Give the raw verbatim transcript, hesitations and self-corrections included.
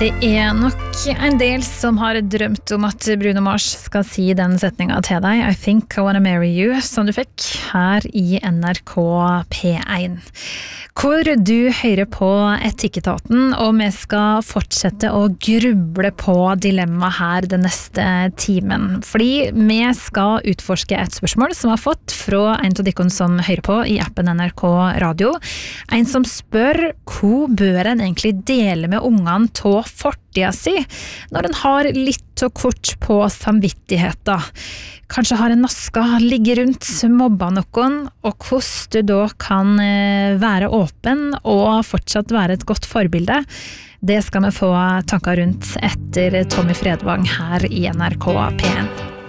Det er nok en del som har drømt om at Bruno Mars skal si den setningen til deg, I think I wanna marry you, som du fikk her i N R K P one. Hvor du hører på Etikketaten, og vi skal fortsette å gruble på dilemma her den neste timen. Fordi vi skal utforske et spørsmål som har fått fra en av dere som hører på i appen N R K Radio. En som spør, hvor bør en egentlig dele med ungene til fortida si, når en har litt og kort på samvittigheten. Kanskje har en naska, ligger rundt, mobba noen, og hvordan du da kan være åpen og fortsatt være et godt forbilde. Det skal vi få tanker rundt etter Tommy Fredvang her i N R K P one.